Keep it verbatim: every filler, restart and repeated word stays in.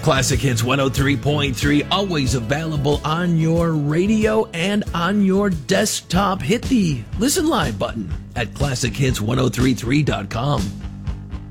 Classic Hits one oh three point three, always available on your radio and on your desktop. Hit the Listen Live button at classic hits ten thirty-three dot com.